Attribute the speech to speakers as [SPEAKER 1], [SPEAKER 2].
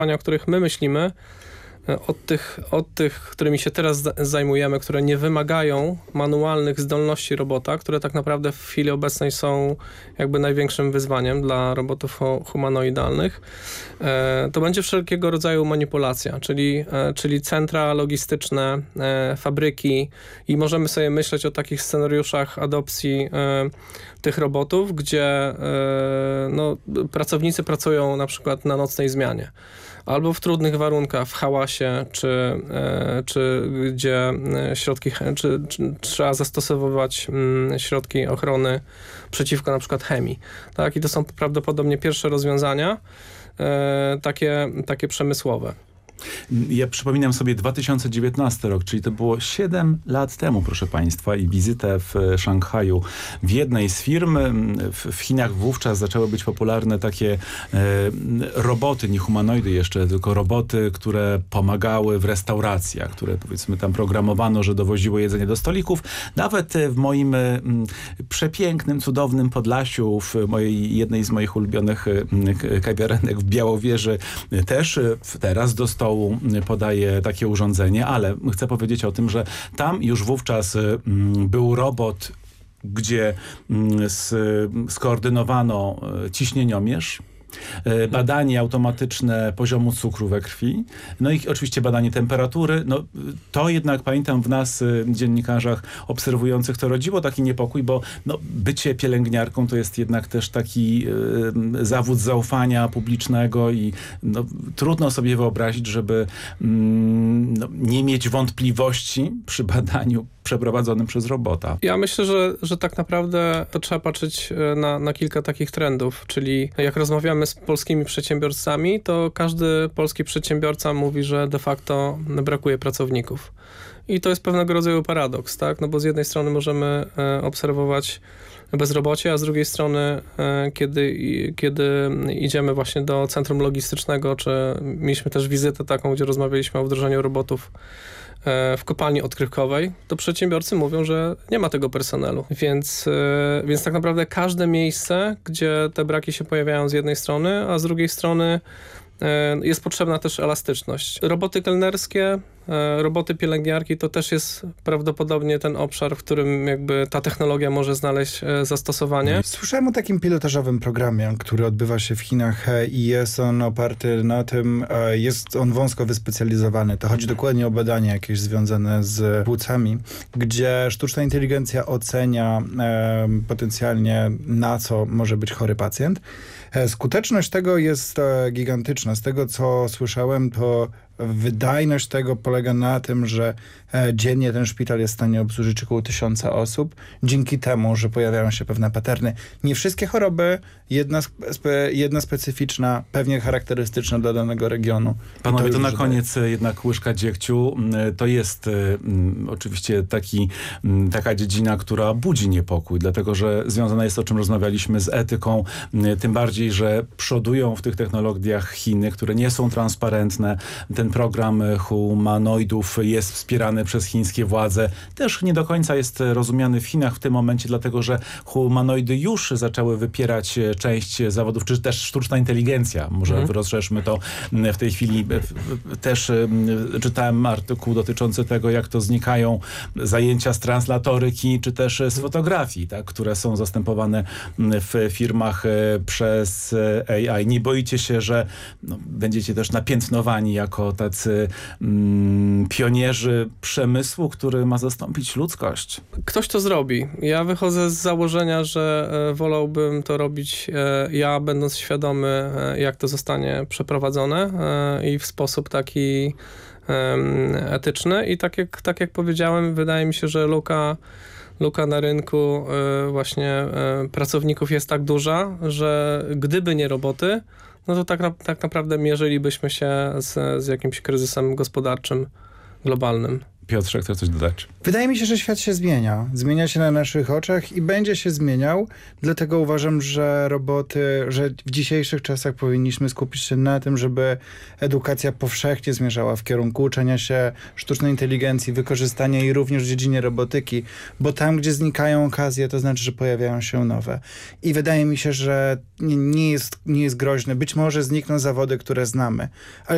[SPEAKER 1] o których my myślimy, od tych, którymi się teraz zajmujemy, które nie wymagają manualnych zdolności robota, które tak naprawdę w chwili obecnej są jakby największym wyzwaniem dla robotów humanoidalnych, to będzie wszelkiego rodzaju manipulacja, czyli centra logistyczne, fabryki i możemy sobie myśleć o takich scenariuszach adopcji tych robotów, gdzie pracownicy pracują na przykład na nocnej zmianie. Albo w trudnych warunkach, w hałasie, czy gdzie czy trzeba zastosowywać środki ochrony przeciwko na przykład chemii. Tak? I to są prawdopodobnie pierwsze rozwiązania takie przemysłowe.
[SPEAKER 2] Ja przypominam sobie 2019 rok, czyli to było 7 lat temu, proszę Państwa, i wizytę w Szanghaju w jednej z firm. W Chinach wówczas zaczęły być popularne takie roboty, nie humanoidy jeszcze, tylko roboty, które pomagały w restauracjach, które powiedzmy tam programowano, że dowoziły jedzenie do stolików. Nawet w moim przepięknym, cudownym Podlasiu, w jednej z moich ulubionych kawiarenek w Białowieży też teraz do stołu podaje takie urządzenie, ale chcę powiedzieć o tym, że tam już wówczas był robot, gdzie skoordynowano ciśnieniomierz, badanie automatyczne poziomu cukru we krwi, no i oczywiście badanie temperatury. No, to jednak pamiętam w nas, dziennikarzach obserwujących, to rodziło taki niepokój, bo bycie pielęgniarką to jest jednak też taki zawód zaufania publicznego i trudno sobie wyobrazić, żeby nie mieć wątpliwości przy badaniu przeprowadzonym przez robota.
[SPEAKER 1] Ja myślę, że tak naprawdę to trzeba patrzeć na kilka takich trendów, czyli jak rozmawiamy z polskimi przedsiębiorcami, to każdy polski przedsiębiorca mówi, że de facto brakuje pracowników. I to jest pewnego rodzaju paradoks, tak? No bo z jednej strony możemy obserwować bezrobocie, a z drugiej strony, kiedy idziemy właśnie do centrum logistycznego, czy mieliśmy też wizytę taką, gdzie rozmawialiśmy o wdrożeniu robotów w kopalni odkrywkowej, to przedsiębiorcy mówią, że nie ma tego personelu. Więc tak naprawdę każde miejsce, gdzie te braki się pojawiają z jednej strony, a z drugiej strony jest potrzebna też elastyczność. Roboty kelnerskie, roboty pielęgniarki to też jest prawdopodobnie ten obszar, w którym jakby ta technologia może znaleźć zastosowanie.
[SPEAKER 3] Słyszałem o takim pilotażowym programie, który odbywa się w Chinach i jest on oparty na tym, jest on wąsko wyspecjalizowany. To chodzi dokładnie o badania jakieś związane z płucami, gdzie sztuczna inteligencja ocenia potencjalnie, na co może być chory pacjent. Skuteczność tego jest gigantyczna. Z tego, co słyszałem, to wydajność tego polega na tym, że dziennie ten szpital jest w stanie obsłużyć około 1000 osób, dzięki temu, że pojawiają się pewne paterny. Nie wszystkie choroby, jedna specyficzna, pewnie charakterystyczna dla danego regionu.
[SPEAKER 2] Panowie, to na koniec jednak łyżka dziegciu. To jest oczywiście taka dziedzina, która budzi niepokój, dlatego że związana jest, o czym rozmawialiśmy, z etyką, tym bardziej, że przodują w tych technologiach Chiny, które nie są transparentne. Ten program humanoidów jest wspierany przez chińskie władze. Też nie do końca jest rozumiany w Chinach w tym momencie, dlatego że humanoidy już zaczęły wypierać część zawodów, czy też sztuczna inteligencja. Może rozszerzmy to w tej chwili. Też czytałem artykuł dotyczący tego, jak to znikają zajęcia z translatoryki, czy też z fotografii, tak, które są zastępowane w firmach przez AI. Nie boicie się, że będziecie też napiętnowani jako tacy pionierzy przemysłu, który ma zastąpić ludzkość?
[SPEAKER 1] Ktoś to zrobi. Ja wychodzę z założenia, że wolałbym to robić ja, będąc świadomy, jak to zostanie przeprowadzone i w sposób taki etyczny. I tak jak powiedziałem, wydaje mi się, że luka na rynku właśnie pracowników jest tak duża, że gdyby nie roboty, no to tak naprawdę mierzylibyśmy się z jakimś kryzysem gospodarczym globalnym.
[SPEAKER 2] Piotrze, chcesz coś dodać?
[SPEAKER 3] Wydaje mi się, że świat się zmienia. Zmienia się na naszych oczach i będzie się zmieniał. Dlatego uważam, że że w dzisiejszych czasach powinniśmy skupić się na tym, żeby edukacja powszechnie zmierzała w kierunku uczenia się sztucznej inteligencji, wykorzystania jej również w dziedzinie robotyki, bo tam, gdzie znikają okazje, to znaczy, że pojawiają się nowe. I wydaje mi się, że nie jest groźne. Być może znikną zawody, które znamy, ale